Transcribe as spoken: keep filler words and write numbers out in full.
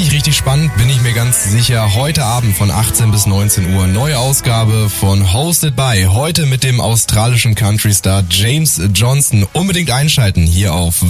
richtig, richtig spannend, bin ich mir ganz sicher. Heute Abend von achtzehn bis neunzehn Uhr neue Ausgabe von Hosted by. Heute mit dem australischen Country-Star James Johnson. Unbedingt einschalten hier auf